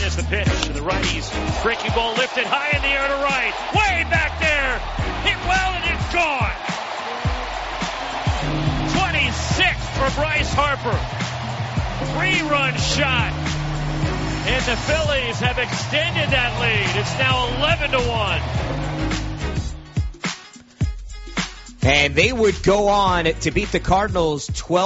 is the pitch. The righties. Breaking ball lifted high in the air to right. Way back there. Hit well and it's gone. 26 for Bryce Harper. 3-run shot. And the Phillies have extended that lead. It's now 11-1. And they would go on to beat the Cardinals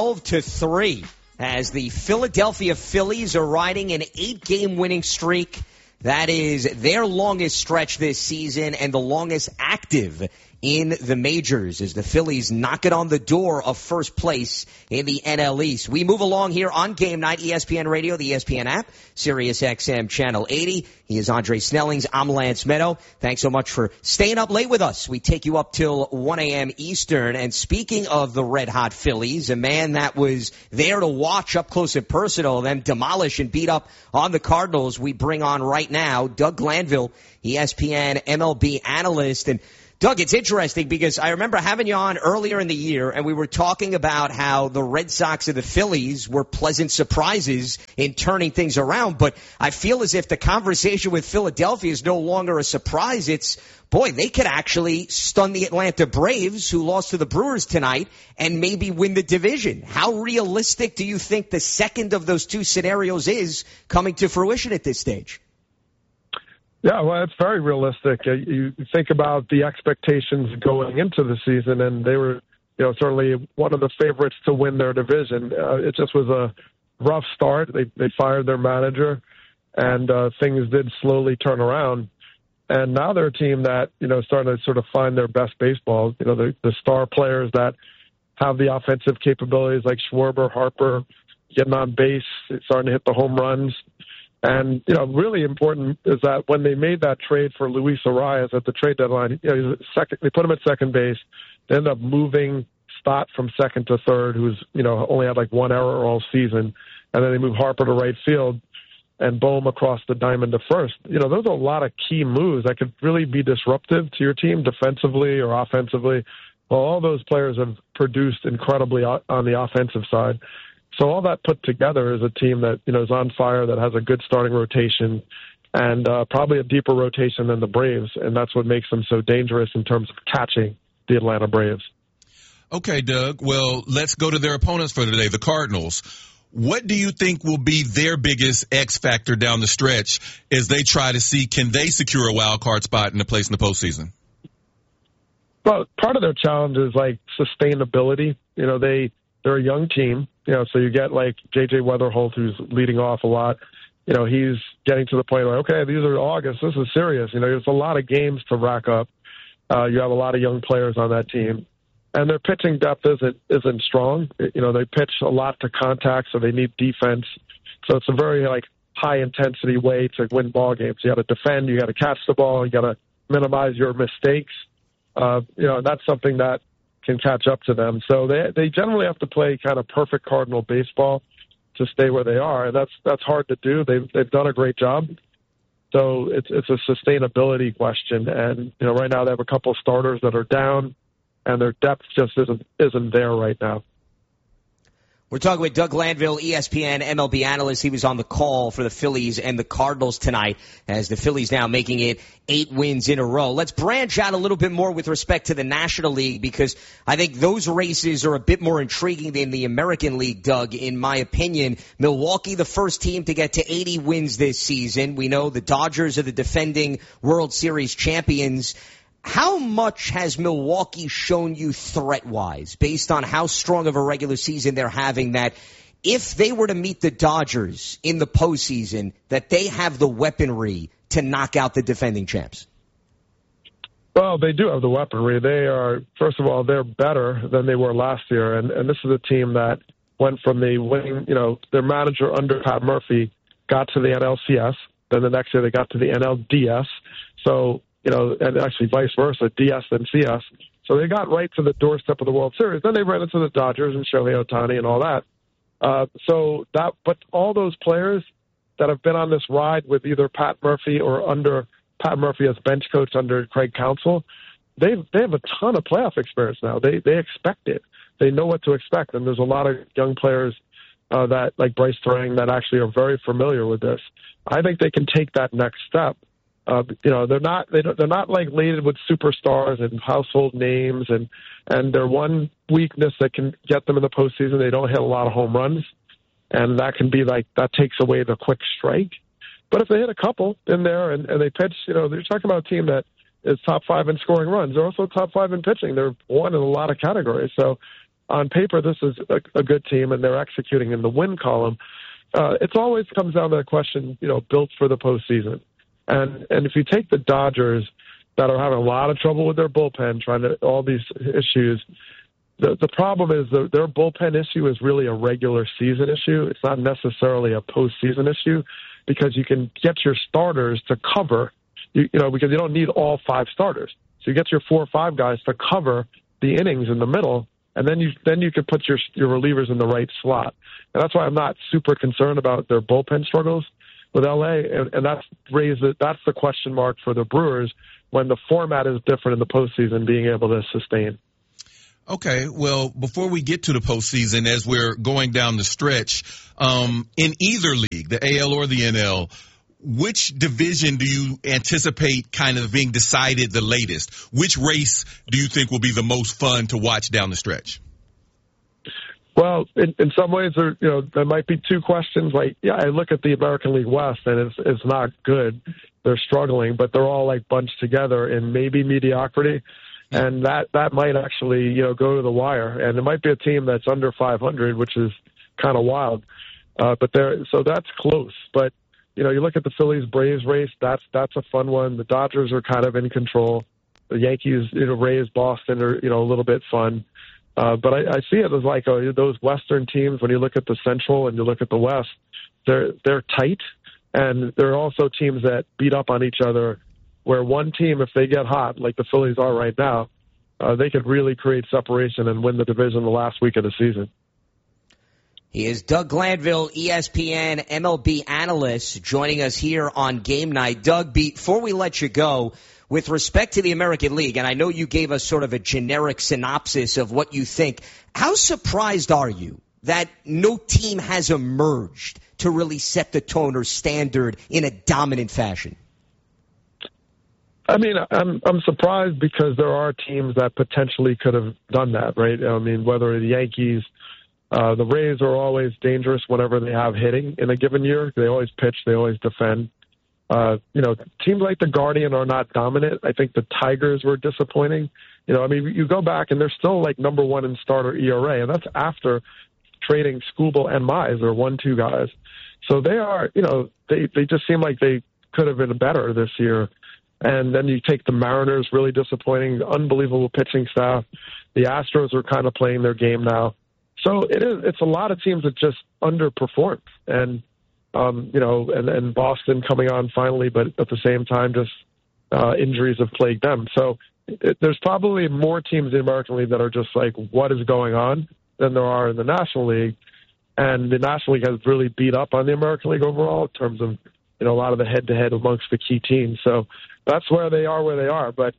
12-3 as the Philadelphia Phillies are riding an 8-game winning streak. That is their longest stretch this season and the longest active in the majors as the Phillies knock it on the door of first place in the NL East. We move along here on Game Night, ESPN Radio, the ESPN app, Sirius XM Channel 80. He is Andre Snellings. I'm Lance Meadow. Thanks so much for staying up late with us. We take you up till 1 a.m. Eastern. And speaking of the red-hot Phillies, a man that was there to watch up close and personal, them demolish and beat up on the Cardinals, we bring on right now Doug Glanville, ESPN MLB analyst. And Doug, it's interesting because I remember having you on earlier in the year, and we were talking about how the Red Sox and the Phillies were pleasant surprises in turning things around. But I feel as if the conversation with Philadelphia is no longer a surprise. It's, boy, they could actually stun the Atlanta Braves, who lost to the Brewers tonight, and maybe win the division. How realistic do you think the second of those two scenarios is coming to fruition at this stage? Yeah, well, it's very realistic. You think about the expectations going into the season, and they were, certainly one of the favorites to win their division. It just was a rough start. They fired their manager, and things did slowly turn around. And now they're a team that, starting to sort of find their best baseball. The star players that have the offensive capabilities like Schwarber, Harper, getting on base, starting to hit the home runs. And, really important is that when they made that trade for Luis Arias at the trade deadline, they put him at second base. They ended up moving Stott from second to third, who's, only had like one error all season. And then they moved Harper to right field and Bohm across the diamond to first. Those are a lot of key moves that could really be disruptive to your team defensively or offensively. Well, all those players have produced incredibly on the offensive side. So all that put together is a team that, is on fire, that has a good starting rotation and probably a deeper rotation than the Braves. And that's what makes them so dangerous in terms of catching the Atlanta Braves. Okay, Doug. Well, let's go to their opponents for today, the Cardinals. What do you think will be their biggest X factor down the stretch as they try to see, can they secure a wild card spot in the place in the postseason? Well, part of their challenge is like sustainability. They're a young team. So you get like J.J. Weatherholt, who's leading off a lot. He's getting to the point where, okay, these are August. This is serious. There's a lot of games to rack up. You have a lot of young players on that team. And their pitching depth isn't strong. They pitch a lot to contact, so they need defense. So it's a very, high-intensity way to win ball games. You got to defend. You got to catch the ball. You got to minimize your mistakes. That's something that can catch up to them. So they generally have to play kind of perfect Cardinal baseball to stay where they are. And that's hard to do. They've done a great job. So it's a sustainability question. And, right now they have a couple of starters that are down and their depth just isn't there right now. We're talking with Doug Glanville, ESPN MLB analyst. He was on the call for the Phillies and the Cardinals tonight as the Phillies now making it 8 wins in a row. Let's branch out a little bit more with respect to the National League because I think those races are a bit more intriguing than the American League, Doug, in my opinion. Milwaukee, the first team to get to 80 wins this season. We know the Dodgers are the defending World Series champions. How much has Milwaukee shown you threat-wise based on how strong of a regular season they're having that if they were to meet the Dodgers in the postseason, that they have the weaponry to knock out the defending champs? Well, they do have the weaponry. They are, first of all, they're better than they were last year. And this is a team that went from the winning, their manager under Pat Murphy got to the NLCS. Then the next year they got to the NLDS. So, and actually vice versa, DS and CS. So they got right to the doorstep of the World Series. Then they ran into the Dodgers and Shohei Ohtani and all that. But all those players that have been on this ride with either Pat Murphy or under Pat Murphy as bench coach under Craig Counsell, they have a ton of playoff experience now. They expect it. They know what to expect. And there's a lot of young players that like Bryce Turang that actually are very familiar with this. I think they can take that next step. They're not like laden with superstars and household names, and their one weakness that can get them in the postseason, they don't hit a lot of home runs, and that can be like that takes away the quick strike. But if they hit a couple in there and they pitch, they're talking about a team that is top 5 in scoring runs. They're also top 5 in pitching. They're one in a lot of categories. So on paper, this is a good team, and they're executing in the win column. It always comes down to the question, built for the postseason. And if you take the Dodgers that are having a lot of trouble with their bullpen, all these issues, the problem is their bullpen issue is really a regular season issue. It's not necessarily a postseason issue, because you can get your starters to cover, because you don't need all 5 starters. So you get your 4 or 5 guys to cover the innings in the middle, and then you could put your relievers in the right slot. And that's why I'm not super concerned about their bullpen struggles with LA, and that's the question mark for the Brewers when the format is different in the postseason, being able to sustain. Okay, well, before we get to the postseason, as we're going down the stretch, in either league, the AL or the NL, which division do you anticipate kind of being decided the latest? Which race do you think will be the most fun to watch down the stretch? Well, in some ways, there might be 2 questions. Like, I look at the American League West, and it's not good. They're struggling, but they're all like bunched together in maybe mediocrity. And that might actually, go to the wire. And it might be a team that's under 500, which is kind of wild. So that's close. But, you look at the Phillies-Braves race, that's a fun one. The Dodgers are kind of in control. The Yankees, Rays, Boston are, a little bit fun. But I see it as like those Western teams, when you look at the Central and you look at the West, they're tight. And there are also teams that beat up on each other, where one team, if they get hot, like the Phillies are right now, they could really create separation and win the division the last week of the season. He is Doug Glanville, ESPN MLB analyst, joining us here on Game Night. Doug, before we let you go, with respect to the American League, and I know you gave us sort of a generic synopsis of what you think, how surprised are you that no team has emerged to really set the tone or standard in a dominant fashion? I mean, I'm surprised because there are teams that potentially could have done that, right? I mean, whether the Yankees, the Rays are always dangerous whenever they have hitting in a given year. They always pitch, they always defend. Teams like the Guardian are not dominant. I think the Tigers were disappointing. You go back and they're still like number 1 in starter ERA, and that's after trading Skubal and Mize, or 1-2 guys. So they are, they just seem like they could have been better this year. And then you take the Mariners, really disappointing, unbelievable pitching staff. The Astros are kind of playing their game now. So it's a lot of teams that just underperformed. And, and Boston coming on finally, but at the same time, just injuries have plagued them. So there's probably more teams in the American League that are just like, what is going on, than there are in the National League. And the National League has really beat up on the American League overall in terms of, a lot of the head-to-head amongst the key teams. So that's where they are. But,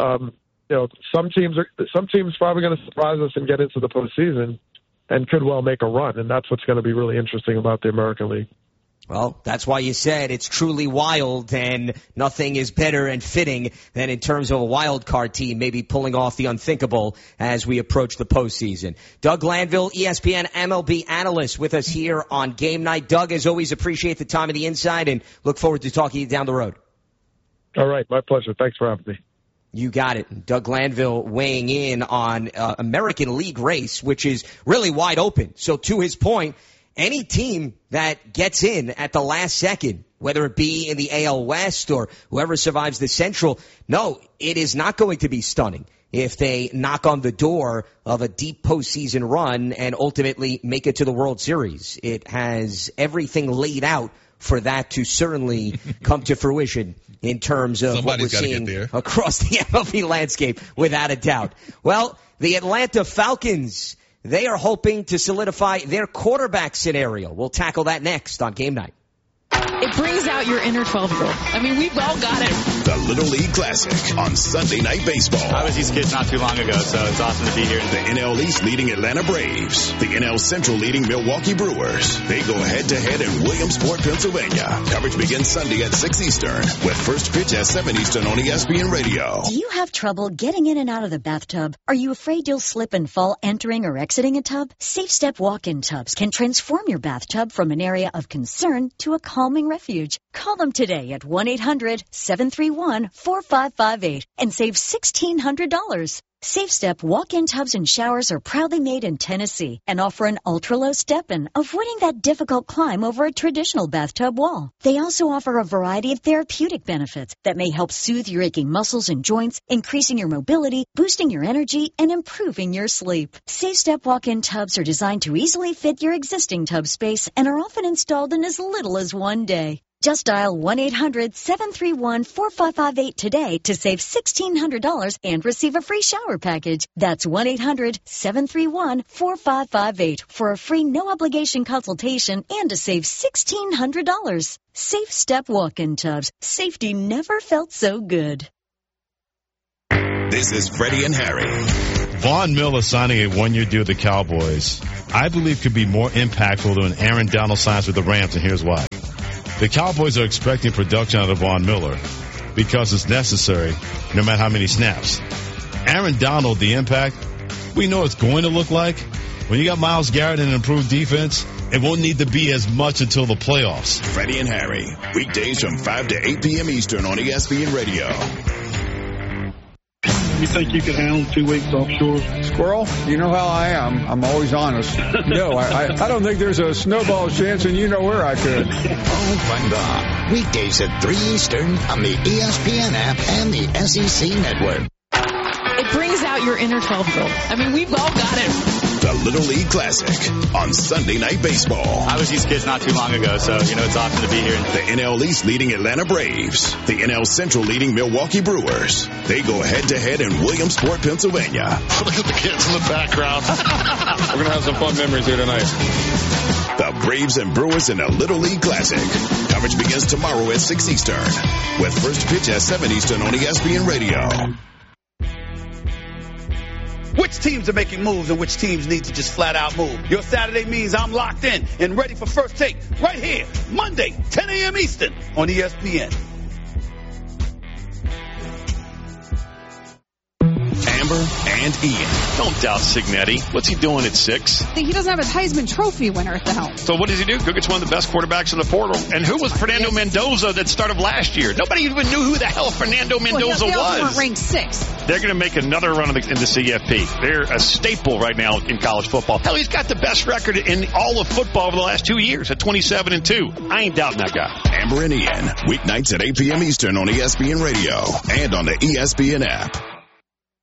some teams probably going to surprise us and get into the postseason and could well make a run. And that's what's going to be really interesting about the American League. Well, that's why you said it's truly wild, and nothing is better and fitting than in terms of a wild card team maybe pulling off the unthinkable as we approach the postseason. Doug Glanville, ESPN MLB analyst, with us here on Game Night. Doug, as always, appreciate the time and the insight, and look forward to talking to you down the road. All right, my pleasure. Thanks for having me. You got it. Doug Glanville weighing in on American League race, which is really wide open. So to his point, any team that gets in at the last second, whether it be in the AL West or whoever survives the Central, no, it is not going to be stunning if they knock on the door of a deep postseason run and ultimately make it to the World Series. It has everything laid out for that to certainly come to fruition in terms of what we're seeing across the MLB landscape, without a doubt. Well, the Atlanta Falcons, they are hoping to solidify their quarterback scenario. We'll tackle that next on Game Night. It brings out your inner 12-year-old. I mean, we've all got it. The Little League Classic on Sunday Night Baseball. I was these kids not too long ago, so it's awesome to be here. The NL East leading Atlanta Braves. The NL Central leading Milwaukee Brewers. They go head-to-head in Williamsport, Pennsylvania. Coverage begins Sunday at 6 Eastern with first pitch at 7 Eastern on ESPN Radio. Do you have trouble getting in and out of the bathtub? Are you afraid you'll slip and fall entering or exiting a tub? Safe Step walk-in tubs can transform your bathtub from an area of concern to a calming refuge. Call them today at 1-800-731-4558 and save $1,600. Safe Step walk-in tubs and showers are proudly made in Tennessee and offer an ultra-low step-in, avoiding that difficult climb over a traditional bathtub wall. They also offer a variety of therapeutic benefits that may help soothe your aching muscles and joints, increasing your mobility, boosting your energy, and improving your sleep. Safe Step walk-in tubs are designed to easily fit your existing tub space and are often installed in as little as one day. Just dial 1-800-731-4558 today to save $1,600 and receive a free shower package. That's 1-800-731-4558 for a free no-obligation consultation and to save $1,600. Safe Step walk-in tubs. Safety never felt so good. This is Freddie and Harry. Von Miller signing a one-year deal with the Cowboys, I believe, could be more impactful than Aaron Donald signs with the Rams, and here's why. The Cowboys are expecting production out of Von Miller because it's necessary no matter how many snaps. Aaron Donald, the impact, we know it's going to look like. When you got Myles Garrett and an improved defense, it won't need to be as much until the playoffs. Freddie and Harry, weekdays from 5 to 8 p.m. Eastern on ESPN Radio. You think you could handle 2 weeks offshore? Squirrel, you know how I am. I'm always honest. No, I don't think there's a snowball's chance, and you know where I could. Oh, my. Weekdays at 3 Eastern on the ESPN app and the SEC Network. It brings out your inner 12-year-old. I mean, we've all got it. The Little League Classic on Sunday Night Baseball. I was these kids not too long ago, so, it's awesome to be here. The NL East leading Atlanta Braves. The NL Central leading Milwaukee Brewers. They go head-to-head in Williamsport, Pennsylvania. Look at the kids in the background. We're going to have some fun memories here tonight. The Braves and Brewers in a Little League Classic. Coverage begins tomorrow at 6 Eastern with first pitch at 7 Eastern on ESPN Radio. Which teams are making moves and which teams need to just flat out move? Your Saturday means I'm locked in and ready for First Take right here, Monday, 10 a.m. Eastern on ESPN. Amber and Ian. Don't doubt Cignetti. What's he doing at 6? He doesn't have a Heisman Trophy winner at the helm. So what does he do? Go get one of the best quarterbacks in the portal. And who was Fernando Mendoza that started last year? Nobody even knew who the hell Fernando Mendoza they was. Weren't ranked 6th. They're going to make another run in the CFP. They're a staple right now in college football. Hell, he's got the best record in all of football over the last 2 years at 27-2. I ain't doubting that guy. Amber and Ian, weeknights at 8 p.m. Eastern on ESPN Radio and on the ESPN app.